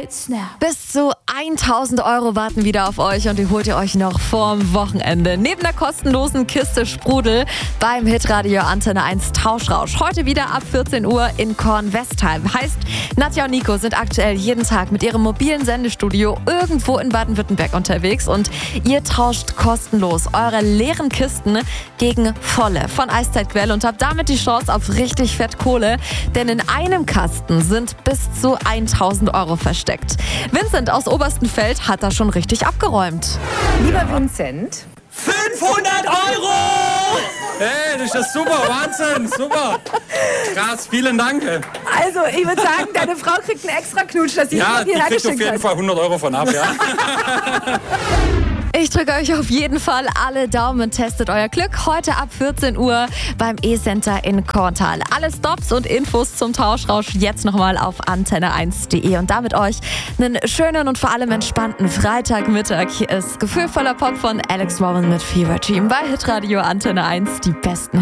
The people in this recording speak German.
mit Snap. Bis zu 1000 Euro warten wieder auf euch und die holt ihr euch noch vorm Wochenende. Neben der kostenlosen Kiste Sprudel beim Hitradio Antenne 1 Tauschrausch. Heute wieder ab 14 Uhr in Kornwestheim. Heißt, Nadja und Nico sind aktuell jeden Tag mit ihrem mobilen Sendestudio irgendwo in Baden-Württemberg unterwegs und ihr tauscht kostenlos eure leeren Kisten gegen volle von Eiszeitquelle und habt damit die Chance auf richtig fett Kohle, denn in einem Kasten sind bis zu 1000 Euro versteckt. Vincent aus Oberstenfeld hat da schon richtig abgeräumt. Lieber Vincent. 500 Euro! Hey, das ist ja super, Wahnsinn, super. Krass, vielen Dank. Also, ich würde sagen, deine Frau kriegt einen extra Knutsch, dass sie Ja, die hierher kriegt auf geschickt jeden hat. Fall 100 Euro von ab, ja. Ich drücke euch auf jeden Fall alle Daumen, testet euer Glück. Heute ab 14 Uhr beim E-Center in Korntal. Alle Stops und Infos zum Tauschrausch jetzt nochmal auf antenne1.de. Und damit euch einen schönen und vor allem entspannten Freitagmittag. Hier ist gefühlvoller Pop von Alex Warren mit Fever Dream bei Hitradio Antenne 1. Die besten